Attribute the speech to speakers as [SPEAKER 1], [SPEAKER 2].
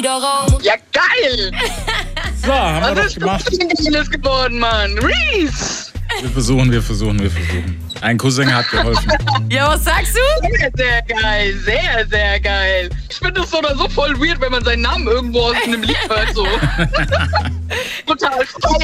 [SPEAKER 1] wieder raus.
[SPEAKER 2] Ja, geil!
[SPEAKER 3] So, haben wir
[SPEAKER 2] Was
[SPEAKER 3] doch gemacht.
[SPEAKER 2] ist geworden, Mann? Reese!
[SPEAKER 3] Wir versuchen. Ein Cousin hat geholfen.
[SPEAKER 4] Ja, was sagst du?
[SPEAKER 2] Sehr, sehr geil. Sehr, sehr geil. Ich finde es so oder so voll weird, wenn man seinen Namen irgendwo aus einem Lied hört. So. Total feiern.